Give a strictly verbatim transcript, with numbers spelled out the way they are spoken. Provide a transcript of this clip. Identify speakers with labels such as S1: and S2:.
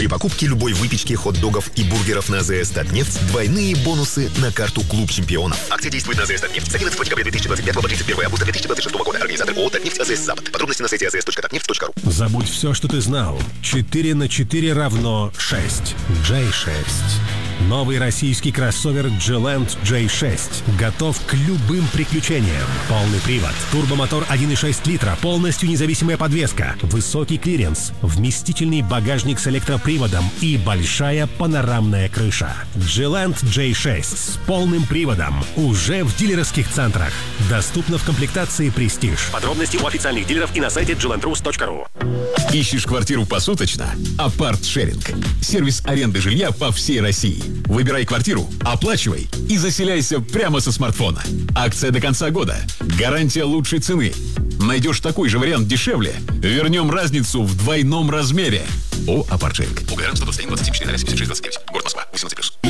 S1: При покупке любой выпечки, хот-догов и бургеров на АЗС «Татнефть» двойные бонусы на карту «Клуб чемпионов». Акция действует на АЗС «Татнефть» с одиннадцатого декабря две тысячи двадцать пятого по тридцать первое августа две тысячи двадцать шестого года. Организатор ООО «Татнефть» АЗС «Запад». Подробности на сайте эй эс точка татнефть точка ру.
S2: Забудь все, что ты знал. четыре на четыре равно шесть. джей шесть. Новый российский кроссовер G-Land джей шесть готов к любым приключениям. Полный привод, турбомотор один и шесть литра, полностью независимая подвеска, высокий клиренс, вместительный багажник с электроприводом и большая панорамная крыша. G-Land джей шесть с полным приводом уже в дилерских центрах. Доступно в комплектации Prestige. Подробности у официальных дилеров и на сайте джи ленд рус точка ру.
S3: Ищешь квартиру посуточно? Апарт-шеринг. Сервис аренды жилья по всей России. Выбирай квартиру, оплачивай и заселяйся прямо со смартфона. Акция до конца года. Гарантия лучшей цены. Найдешь такой же вариант дешевле? Вернем разницу в двойном размере. О, Апарт-шеринг. УГР сто двадцать один двадцать семь четыре восемьдесят шесть двадцать девять. Город Москва.